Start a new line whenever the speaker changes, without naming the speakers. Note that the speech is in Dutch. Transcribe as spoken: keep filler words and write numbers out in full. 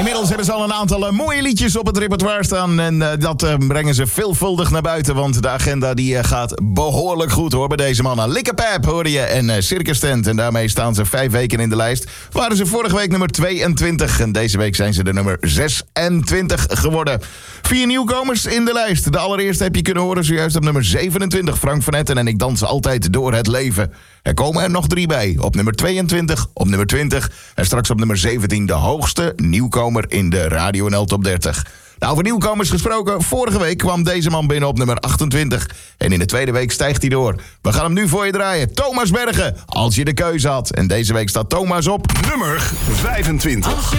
Inmiddels hebben ze al een aantal uh, mooie liedjes op het repertoire staan. En uh, dat uh, brengen ze veelvuldig naar buiten. Want de agenda die uh, gaat behoorlijk goed hoor bij deze mannen. Likkepijp hoorde je en uh, Circus Tent. En daarmee staan ze vijf weken in de lijst. Waren ze vorige week nummer tweeëntwintig. En deze week zijn ze de nummer zesentwintig geworden. Vier nieuwkomers in de lijst. De allereerste heb je kunnen horen zojuist op nummer zevenentwintig. Frank van Etten en Ik dans altijd door het leven. Er komen er nog drie bij. Op nummer tweeëntwintig, op nummer twintig... en straks op nummer zeventien de hoogste nieuwkomer in de Radio N L Top dertig. Nou, over nieuwkomers gesproken, vorige week kwam deze man binnen op nummer achtentwintig. En in de tweede week stijgt hij door. We gaan hem nu voor je draaien. Thomas Bergen, als je de keuze had. En deze week staat Thomas op
nummer vijfentwintig.